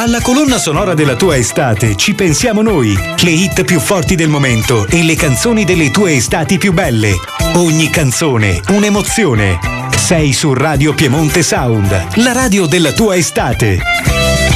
Alla colonna sonora della tua estate ci pensiamo noi. Le hit più forti del momento e le canzoni delle tue estati più belle. Ogni canzone, un'emozione. Sei su Radio Piemonte Sound, la radio della tua estate.